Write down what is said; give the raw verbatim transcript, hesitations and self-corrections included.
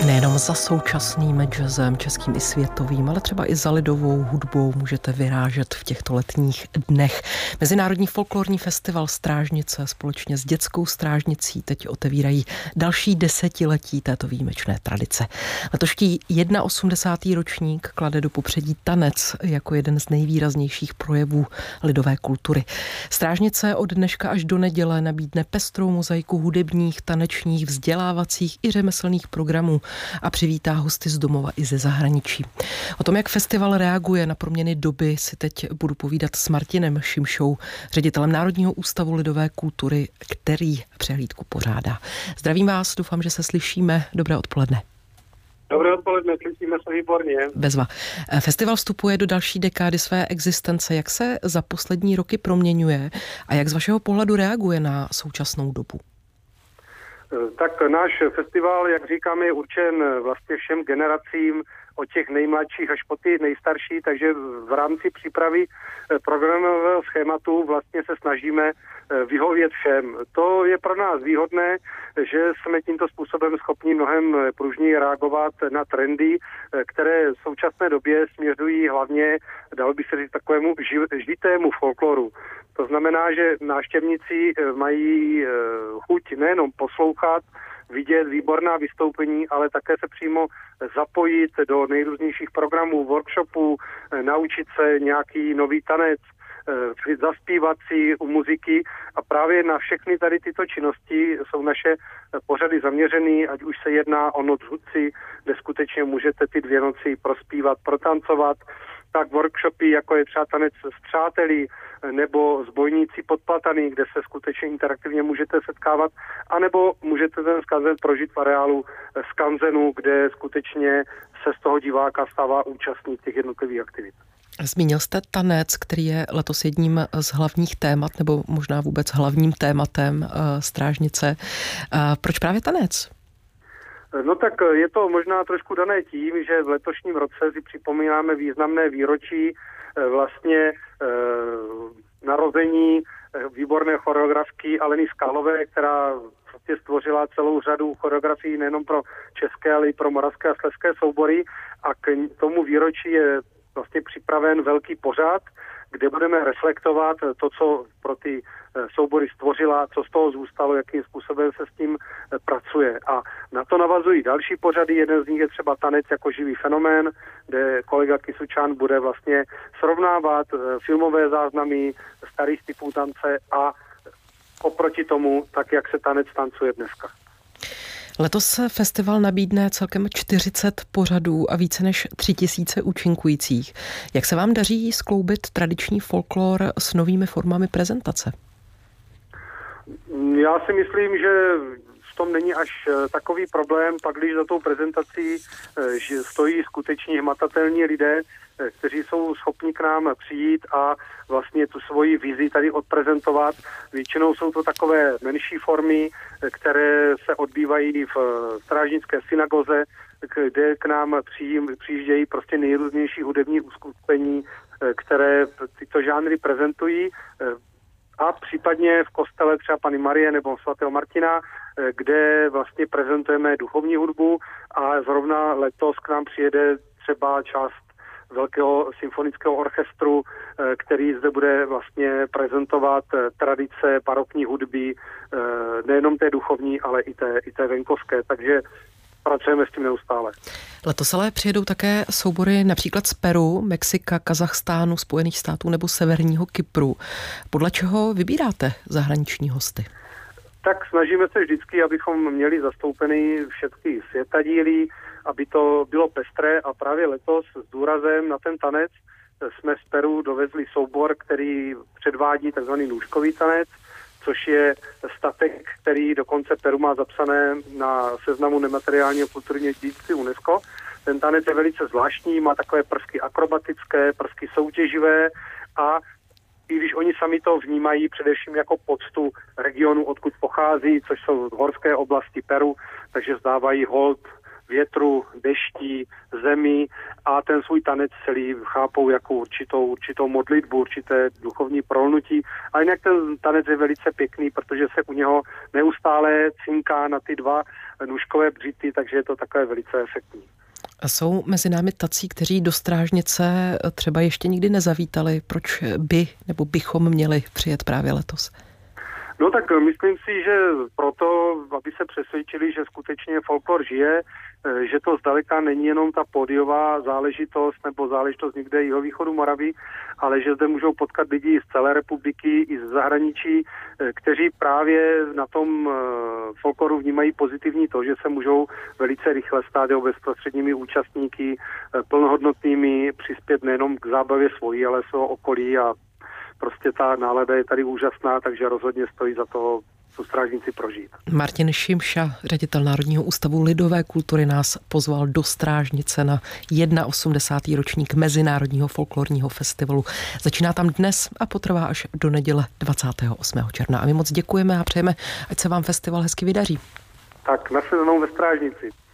Nejenom za současným jazzem, českým i světovým, ale třeba i za lidovou hudbou můžete vyrážet v těchto letních dnech. Mezinárodní folklorní festival Strážnice společně s dětskou strážnicí teď otevírají další desetiletí této výjimečné tradice. Letošní osmdesátý první ročník klade do popředí tanec jako jeden z nejvýraznějších projevů lidové kultury. Strážnice od dneška až do neděle nabídne pestrou mozaiku hudebních, tanečních, vzdělávacích i řemeslných programů a přivítá hosty z domova i ze zahraničí. O tom, jak festival reaguje na proměny doby, si teď budu povídat s Martinem Šimšou, ředitelem Národního ústavu lidové kultury, který přehlídku pořádá. Zdravím vás, doufám, že se slyšíme. Dobré odpoledne. Dobré odpoledne, slyšíme se výborně. Bezva. Festival vstupuje do další dekády své existence. Jak se za poslední roky proměňuje a jak z vašeho pohledu reaguje na současnou dobu? Tak náš festival, jak říkám, je určen vlastně všem generacím, od těch nejmladších až po ty nejstarší, takže v rámci přípravy programového schématu vlastně se snažíme vyhovět všem. To je pro nás výhodné, že jsme tímto způsobem schopni mnohem pružněji reagovat na trendy, které v současné době směřují hlavně, dalo by se říct, takovému živitému folkloru. To znamená, že návštěvníci mají chuť nejenom poslouchat, vidět výborná vystoupení, ale také se přímo zapojit do nejrůznějších programů, workshopů, naučit se nějaký nový tanec, zaspívat si u muziky a právě na všechny tady tyto činnosti jsou naše pořady zaměřený, ať už se jedná o noc hudci, kde skutečně můžete ty dvě noci prospívat, protancovat, tak workshopy, jako je třeba tanec s přáteli, nebo zbojníci podplataný, kde se skutečně interaktivně můžete setkávat, anebo můžete ten skanzen prožít v areálu skanzenu, kde skutečně se z toho diváka stává účastník těch jednotlivých aktivit. Zmínil jste tanec, který je letos jedním z hlavních témat, nebo možná vůbec hlavním tématem uh, Strážnice. Uh, proč právě tanec? No tak je to možná trošku dané tím, že v letošním roce si připomínáme významné výročí vlastně e, narození výborné choreografky Aleny Skalové, která vlastně stvořila celou řadu choreografií nejenom pro české, ale i pro moravské a slezské soubory a k tomu výročí je vlastně připraven velký pořad, kde budeme reflektovat to, co pro ty soubory stvořila, co z toho zůstalo, jakým způsobem se s tím pracuje. A na to navazují další pořady, jeden z nich je třeba tanec jako živý fenomén, kde kolega Kysučan bude vlastně srovnávat filmové záznamy starých typů tance a oproti tomu, tak jak se tanec tancuje dneska. Letos festival nabídne celkem čtyřicet pořadů a více než tři tisíce účinkujících. Jak se vám daří skloubit tradiční folklor s novými formami prezentace? Já si myslím, že v tom není až takový problém, pak když za tou prezentací stojí skutečně hmatatelní lidé, kteří jsou schopni k nám přijít a vlastně tu svoji vizi tady odprezentovat. Většinou jsou to takové menší formy, které se odbývají v strážnické synagoze, kde k nám přijíždějí prostě nejrůznější hudební uskupení, které tyto žánry prezentují. A případně v kostele třeba Panny Marie nebo svatého Martina, kde vlastně prezentujeme duchovní hudbu a zrovna letos k nám přijede třeba část velkého symfonického orchestru, který zde bude vlastně prezentovat tradice barokní hudby, nejenom té duchovní, ale i té, i té venkovské, takže pracujeme s tím neustále. Letos ale přijedou také soubory například z Peru, Mexika, Kazachstánu, Spojených států nebo Severního Kypru. Podle čeho vybíráte zahraniční hosty? Tak snažíme se vždycky, abychom měli zastoupeny všechny světadíly, aby to bylo pestré a právě letos s důrazem na ten tanec jsme z Peru dovezli soubor, který předvádí tzv. Nůžkový tanec, což je statek, který dokonce Peru má zapsané na seznamu nemateriálního kulturního dědictví UNESCO. Ten tanec je velice zvláštní, má takové prvky akrobatické, prvky soutěživé a i když oni sami to vnímají především jako poctu regionu, odkud pochází, což jsou horské oblasti Peru, takže zdávají hold větru, deští, zemi a ten svůj tanec celý chápou jako určitou, určitou modlitbu, určité duchovní prolnutí. A jinak ten tanec je velice pěkný, protože se u něho neustále cinká na ty dva nůžkové břity, takže je to takové velice efektní. A jsou mezi námi tací, kteří do Strážnice třeba ještě nikdy nezavítali? Proč by nebo bychom měli přijet právě letos? No tak myslím si, že proto, aby se přesvědčili, že skutečně folklor žije, že to zdaleka není jenom ta pódiová záležitost nebo záležitost někde jihovýchodu Moravy, ale že zde můžou potkat lidi z celé republiky i z zahraničí, kteří právě na tom folkloru vnímají pozitivní to, že se můžou velice rychle stát jeho bezprostředními účastníky, plnohodnotnými, přispět nejenom k zábavě svojí, ale svého okolí a prostě ta nálada je tady úžasná, takže rozhodně stojí za to tu Strážnici prožít. Martin Šimša, ředitel Národního ústavu lidové kultury, nás pozval do Strážnice na osmdesátý první ročník Mezinárodního folklorního festivalu. Začíná tam dnes a potrvá až do neděle dvacátého osmého června. A my moc děkujeme a přejeme, ať se vám festival hezky vydaří. Tak, nashledanou ve Strážnici.